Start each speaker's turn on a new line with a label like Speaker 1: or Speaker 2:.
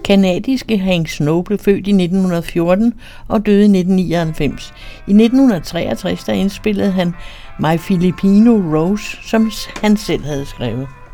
Speaker 1: Canadiske Hank Snow blev født i 1914 og døde i 1999. I 1963 indspillede han My Filipino Rose, som han selv havde skrevet.